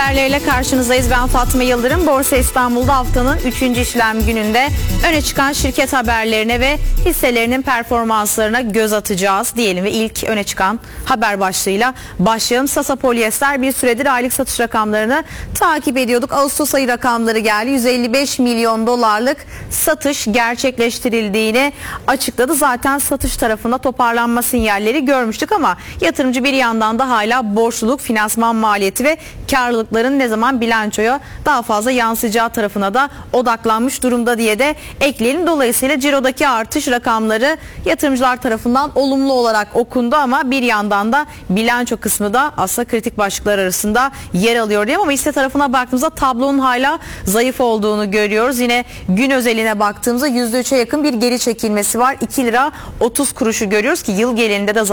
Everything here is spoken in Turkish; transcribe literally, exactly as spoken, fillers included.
haberleriyle karşınızdayız. Ben Fatma Yıldırım. Borsa İstanbul'da haftanın üçüncü işlem gününde öne çıkan şirket haberlerine ve hisselerinin performanslarına göz atacağız diyelim ve ilk öne çıkan haber başlığıyla başlayalım. Sasa Polyester bir süredir aylık satış rakamlarını takip ediyorduk. Ağustos ayı rakamları geldi. yüz elli beş milyon dolarlık satış gerçekleştirildiğini açıkladı. Zaten satış tarafında toparlanma sinyalleri görmüştük ama yatırımcı bir yandan da hala borçluluk, finansman maliyeti ve karlılıkların ne zaman bilançoya daha fazla yansıyacağı tarafına da odaklanmış durumda diye de ekleyelim. Dolayısıyla cirodaki artış rakamları yatırımcılar tarafından olumlu olarak okundu ama bir yandan da bilanço kısmı da aslında kritik başlıklar arasında yer alıyor diyeyim ama hisse tarafına baktığımızda tablonun hala zayıf olduğunu görüyoruz. Yine gün özeline baktığımızda yüzde üçe yakın bir geri çekilmesi var. iki lira otuz kuruşu görüyoruz ki yıl genelinde de